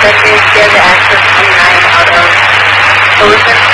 Mondays, she has access to 9 auto solutions